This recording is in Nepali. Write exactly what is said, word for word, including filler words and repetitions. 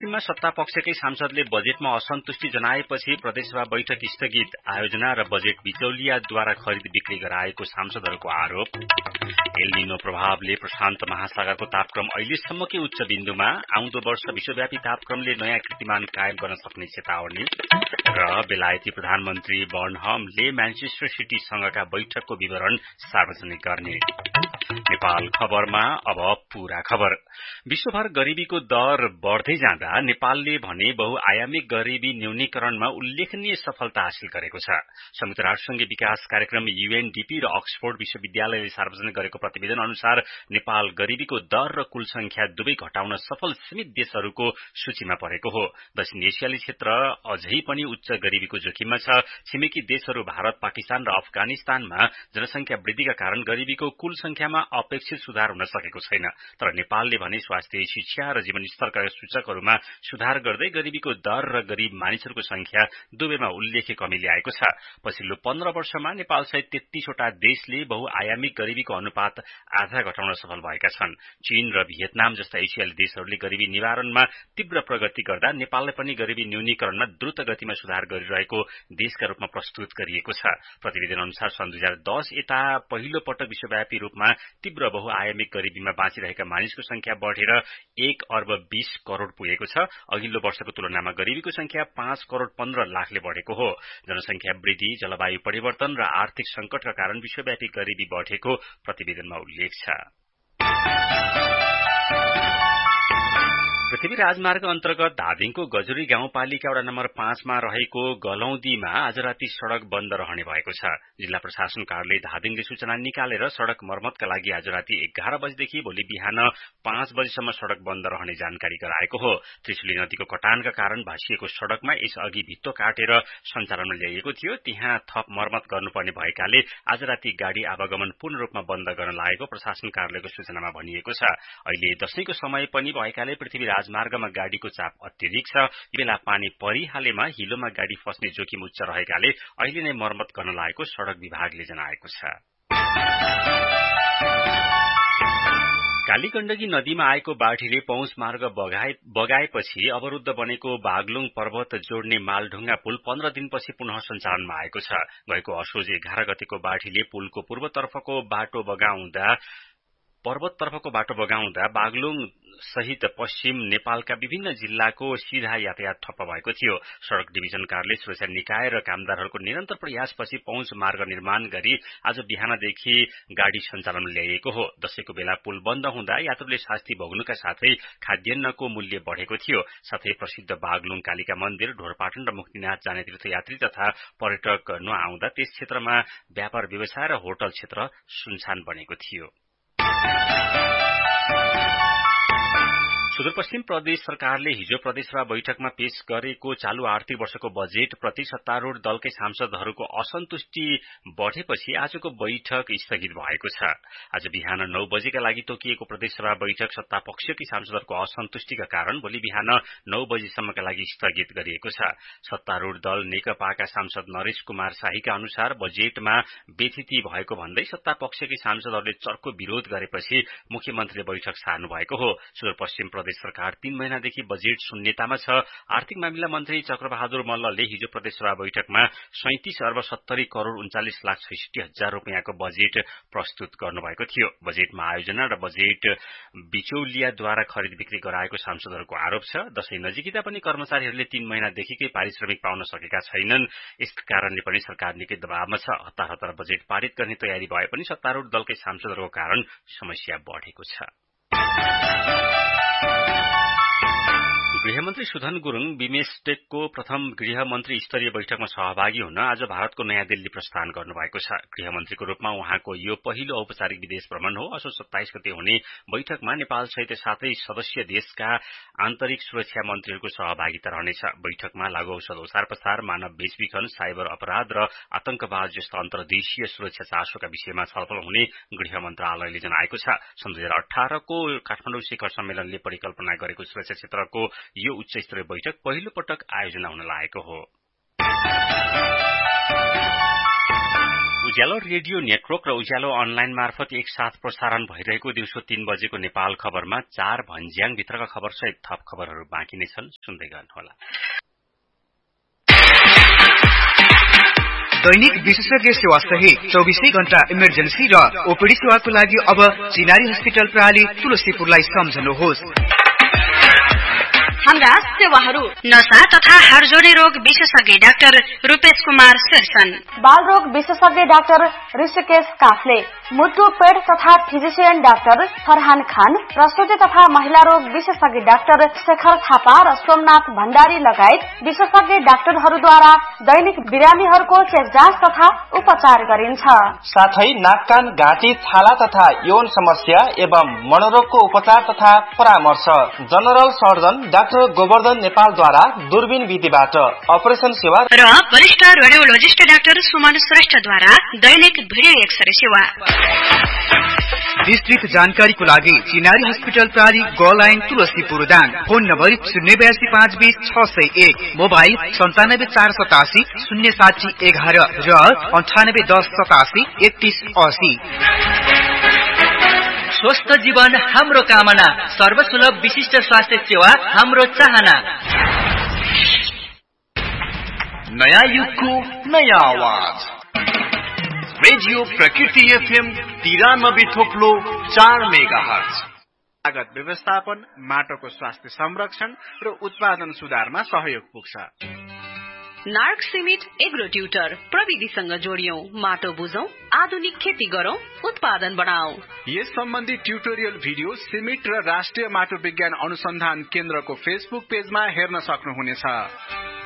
सुदूरपश्चिममा सत्ता पक्षकै सांसदले बजेटमा असन्तुष्टि जनाएपछि प्रदेशसभा बैठक स्थगित, आयोजना र बजेट बिचौलियाद्वारा खरिद बिक्री गराएको सांसदहरूको आरोप। एल निनो प्रभावले प्रशान्त महासागरको तापक्रम अहिलेसम्मकै उच्च बिन्दुमा, आउँदो वर्ष विश्वव्यापी तापक्रमले नयाँ कीर्तिमान कायम गर्न सक्ने चेतावनी र बेलायती प्रधानमन्त्री बर्नहमले म्यानचेस्टर सिटीसँगका बैठकको विवरण सार्वजनिक गर्ने। नेपाल खबरमा अब पूरा खबर। विश्वभर गरीबीको दर बढ़दै जाँदा नेपालले भने बहुआयामिक गरीबी न्यूनीकरणमा उल्लेखनीय सफलता हासिल गरेको छ। संयुक्त राष्ट्रसंघीय विकास कार्यक्रम यूएनडीपी र अक्सफोर्ड विश्वविद्यालयले सार्वजनिक गरेको प्रतिवेदन अनुसार नेपाल गरीबीको दर र कुल संख्या दुवै घटाउन सफल सीमित देशहरूको सूचीमा परेको हो। दक्षिण एसियाली क्षेत्र अझै पनि उच्च गरीबीको जोखिममा छ। छिमेकी देशहरू भारत, पाकिस्तान र अफगानिस्तानमा जनसंख्या वृद्धिका कारण गरीबीको कुल संख्यामा अपेक्षित सुधार हुन सकेको छैन। तर नेपालले भने स्वास्थ्य, शिक्षा र जीवनस्तरका सूचकहरूमा सुधार गर्दै गरीबीको दर र गरीब मानिसहरूको संख्या दुवैमा उल्लेख्य कमी ल्याएको छ। पछिल्लो पन्ध्र वर्षमा नेपाल सहित तेत्तीसवटा देशले बहुआयामिक गरीबीको अनुपात आधा घटाउन सफल भएका छन्। चीन र भियतनाम जस्ता एसियाली देशहरूले गरीबी निवारणमा तीव्र प्रगति गर्दा नेपाललाई पनि गरीबी न्यूनीकरणमा द्रुत गतिमा सुधार गरिरहेको देशका रूपमा प्रस्तुत गरिएको छ। प्रतिवेदन अनुसार सन् दुई हजार दस यता पहिलो पटक विश्वव्यापी रूपमा तीव्र बहुआयामिक गरीबीमा बाँचिरहेका मानिसको संख्या बढ़ेर एक अर्ब बीस करोड़ पुगेको छ। अघिल्लो वर्षको तुलनामा गरीबीको संख्या पाँच करोड़ पन्ध्र लाखले बढ़ेको हो। जनसंख्या वृद्धि, जलवायु परिवर्तन र आर्थिक संकटका कारण विश्वव्यापी गरीबी बढ़ेको प्रतिवेदनमा उल्लेख छ। पृथ्वी राजमार्ग अन्तर्गत धादिङको गजुरी गाउँपालिका वडा नम्बर पाँचमा रहेको गलौदीमा आज राति सड़क बन्द रहने भएको छ। जिल्ला प्रशासन कार्यालय धादिङले सूचना निकालेर सड़क मर्मतका लागि आज राति एघार बजेदेखि भोलि बिहान पाँच बजेसम्म सड़क बन्द रहने जानकारी गराएको हो। त्रिशुली नदीको कटानका कारण भाँसिएको सड़कमा यसअघि भित्तो काटेर सञ्चालनमा ल्याइएको थियो। त्यहाँ थप मर्मत गर्नुपर्ने भएकाले आज राति गाड़ी आवागमन पूर्ण रूपमा बन्द गर्न लागेको प्रशासन कार्यालयको सूचनामा भनिएको छ। अहिले दशैंको समय पनि भएकाले पृथ्वी राजमार्गमा गाड़ीको चाप अत्यधिक छ। बेला पानी परिहालेमा हिलोमा गाड़ी फस्ने जोखिम उच्च रहेकाले अहिले नै मर्मत गर्न लागेको सड़क विभागले जनाएको छ। कालीगण्डकी नदीमा आएको बाढ़ीले पौष मार्ग बगाए, बगाएपछि अवरुद्ध बनेको बागलुङ पर्वत जोड्ने मालढुङ्गा पुल पन्ध्र दिनपछि पुनः सञ्चालनमा आएको छ। गएको असोज एघार गतेको बाढ़ीले पुलको पूर्वतर्फको बाटो बगाउँदा पर्वततर्फको बाटो बगाउँदा बागलुङ सहित पश्चिम नेपालका विभिन्न जिल्लाको सीधा यातायात ठप्प भएको थियो। सड़क डिभिजन कार्यालय, सुरक्षा निकाय र कामदारहरूको निरन्तर प्रयासपछि पौष मार्ग निर्माण गरी आज बिहानदेखि गाड़ी सञ्चालनमा ल्याइएको हो। दशैंको बेला पुल बन्द हुँदा यात्रुले शास्ति भोग्नुका साथै खाद्यान्नको मूल्य बढ़ेको थियो। साथै प्रसिद्ध बागलुङ कालिका मन्दिर, ढोरपाटन र मुक्तिनाथ जाने तीर्थयात्री तथा पर्यटक नआउँदा त्यस क्षेत्रमा व्यापार व्यवसाय र होटल क्षेत्र सुनसान बनेको थियो। सुदूरपश्चिम प्रदेश सरकारले हिजो प्रदेशसभा बैठकमा पेश गरेको चालू आर्थिक वर्षको बजेट प्रति सत्तारूढ़ दलकै सांसदहरूको असन्तुष्टि बढ़ेपछि आजको बैठक स्थगित भएको छ। आज बिहान नौ बजेका लागि तोकिएको प्रदेशसभा बैठक सत्ता पक्षकी सांसदहरूको असन्तुष्टिका कारण भोलि बिहान नौ बजेसम्मका लागि स्थगित गरिएको छ। सत्तारूढ़ दल नेकपाका सांसद नरेश कुमार शाहीका अनुसार बजेटमा बेथिति भएको भन्दै सत्ता पक्षकी सांसदहरूले चर्को विरोध गरेपछि मुख्यमन्त्रीले बैठक सार्नु भएको हो। सुदूरपश्चिम प्रदेश सरकार तीन महिनादेखि बजेट शून्यतामा छ। आर्थिक मामिला मन्त्री चक्रबहादुर मल्लले हिजो प्रदेशसभा बैठकमा सैंतीस अर्ब सत्तरी करोड़ उन्चालिस लाख छैसठी हजार रूपियाँको बजेट प्रस्तुत गर्नुभएको थियो। बजेटमा आयोजना र बजेट बिचौलियाद्वारा खरिद बिक्री गराएको सांसदहरूको आरोप छ। दशैं नजिकिँदा पनि कर्मचारीहरूले तीन महिनादेखिकै पारिश्रमिक पाउन सकेका छैनन्। यसका कारणले पनि सरकार निकै दबावमा छ। हतार हतार बजेट पारित गर्ने तयारी भए पनि सत्तारूढ़ दलकै सांसदहरूको कारण समस्या बढ़ेको छ। गृहमन्त्री सुधन गुरूङ बिमेस्टेकको प्रथम गृहमन्त्री स्तरीय बैठकमा सहभागी हुन आज भारतको नयाँ दिल्ली प्रस्थान गर्नुभएको छ। गृहमन्त्रीको रूपमा उहाँको यो पहिलो औपचारिक विदेश भ्रमण हो। असोज सत्ताइस गते हुने बैठकमा नेपाल सहित सातै सदस्य देशका आन्तरिक सुरक्षा मन्त्रीहरूको सहभागिता रहनेछ। बैठकमा लागू औषध ओसार पसार, मानव बेचबिखन, साइबर अपराध र आतंकवाद जस्ता अन्तर्देशीय सुरक्षा चासोका विषयमा छलफल हुने गृह मन्त्रालयले जनाएको छ। सन् दुई हजार अठारको काठमाडौँ शिखर सम्मेलनले परिकल्पना गरेको सुरक्षा क्षेत्रको यो उच्च स्तरीय बैठक पहिलो पटक आयोजना हुन लागेको हो। उज्यालो रेडियो नेटवर्क र उज्यालो अनलाइन मार्फत एकसाथ प्रसारण भइरहेको दिउँसो तीन बजेको नेपाल खबरमा चार भन्ज्याङ भित्रका खबर सहित थप खबरहरू बाँकी नै छन्, सुन्दै गर्नुहोला। दैनिक विशेषज्ञ सेवा सहित चौबीसै घण्टा इमर्जेन्सी र ओपीडी सेवाको लागि अब चिनारी हस्पिटल प्रणाली तुलसीपुरलाई सम्झनुहोस्। हाम्रा सेवाहरू नशा तथा हाडजोडी रोग विशेषज्ञ डाक्टर रूपेश कुमार शेरसन, बाल रोग विशेषज्ञ डाक्टर ऋषिकेश काफले, मुटु पेट तथा फिजिशियन डाक्टर फरहान खान, प्रसुति तथा महिला रोग विशेषज्ञ डाक्टर शेखर थापा र सोमनाथ भण्डारी लगायत विशेषज्ञ डाक्टरहरूद्वारा दैनिक बिरामीहरूको चेक जाँच तथा उपचार गरिन्छ। साथै नाक कान घाँटी छाला तथा यौन समस्या एवं मनोरोगको उपचार तथा परामर्श जनरल सर्जन डाक्टर गोवर्धन नेपालद्वारा दूरबीन विधिबाट अपरेसन सेवा र वरिष्ठ रेडियोलोजिस्ट डाक्टर सुमन श्रेष्ठद्वारा दैनिक भिडियो एक्सरे सेवा। विस्तृत जानकारीको लागि चिनारी हस्पिटल प्रणाली ग line Tulsipur Dang, phone number शून्य बयासी पाँच बीस छ सय एक, मोबाइल सन्तानब्बे चार सतासी शून्य साठी एघार र अन्ठानब्बे दस सतासी एकतीस असी। स्वस्थ जीवन हाम्रो कामना, सर्वसुलभ विशिष्ट स्वास्थ्य सेवा हाम्रो चाहना। नयाँ युगको नयाँ आवाज रेडियो प्रकृति एफएम तिरानब्बे थोप्लो चार मेगा हर्ज। लागत व्यवस्थापन, माटोको स्वास्थ्य संरक्षण र उत्पादन सुधारमा सहयोग पुग्छ। नार्क सिमेन्ट एग्रो ट्युटर, प्रविधिसँग जोडियौं, माटो बुझौं, आधुनिक खेती गरौं, उत्पादन बढाऊ। यस सम्बन्धी ट्युटोरियल भिडियो सिमेन्ट र राष्ट्रिय माटो विज्ञान अनुसन्धान केन्द्रको फेसबुक पेजमा हेर्न सक्नुहुनेछ।